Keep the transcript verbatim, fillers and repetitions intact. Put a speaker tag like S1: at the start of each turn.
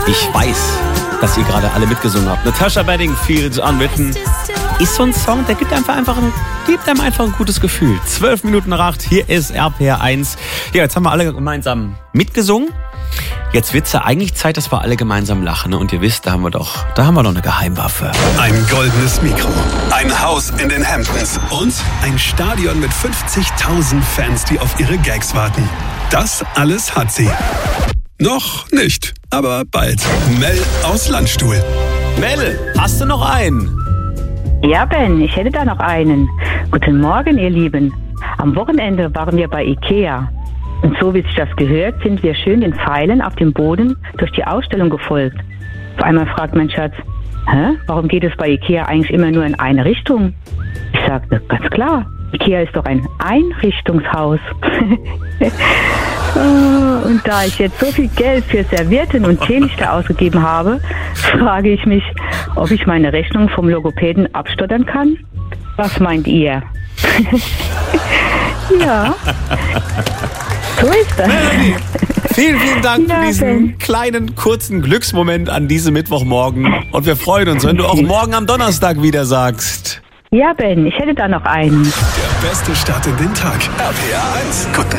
S1: Ich weiß, dass ihr gerade alle mitgesungen habt. Natasha Bedingfield, Unwritten, ist so ein Song, der gibt einfach, einfach ein, gibt einem einfach ein gutes Gefühl. Zwölf Minuten nach acht, hier ist R P R eins. Ja, jetzt haben wir alle gemeinsam mitgesungen. Jetzt wird's ja eigentlich Zeit, dass wir alle gemeinsam lachen. Ne? Und ihr wisst, da haben wir doch, da haben wir doch eine Geheimwaffe.
S2: Ein goldenes Mikro, ein Haus in den Hamptons und ein Stadion mit fünfzigtausend Fans, die auf ihre Gags warten. Das alles hat sie. Noch nicht, aber bald. Mel aus Landstuhl.
S1: Mel, hast du noch einen?
S3: Ja, Ben, ich hätte da noch einen. Guten Morgen, ihr Lieben. Am Wochenende waren wir bei Ikea. Und so wie sich das gehört, sind wir schön den Pfeilen auf dem Boden durch die Ausstellung gefolgt. Auf einmal fragt mein Schatz, hä, warum geht es bei Ikea eigentlich immer nur in eine Richtung? Ich sagte, ganz klar, Ikea ist doch ein Einrichtungshaus. Und da ich jetzt so viel Geld für Servietten und Teelichter ausgegeben habe, frage ich mich, ob ich meine Rechnung vom Logopäden abstottern kann? Was meint ihr? Ja, so ist das.
S1: Melanie, vielen, vielen Dank
S3: Ja,
S1: für diesen
S3: Ben.
S1: kleinen, kurzen Glücksmoment an diesem Mittwochmorgen. Und wir freuen uns, wenn du auch morgen am Donnerstag wieder sagst.
S3: Ja, Ben, ich hätte da noch einen.
S2: Der beste Start in den Tag. R P R eins. Guten